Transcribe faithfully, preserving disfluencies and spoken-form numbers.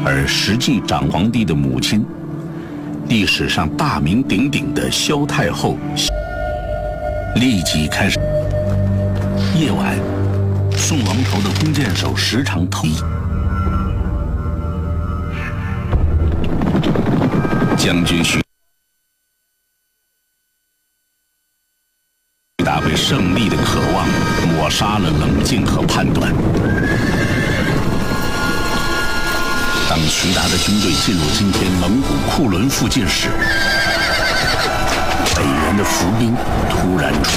而实际长皇帝的母亲，历史上大名鼎鼎的萧太后，立即开始。夜晚，宋王朝的弓箭手时常偷袭，将军徐达被胜利的渴望抹杀了冷静和判断。当徐达的军队进入今天蒙古库伦附近时，北元的伏兵突然出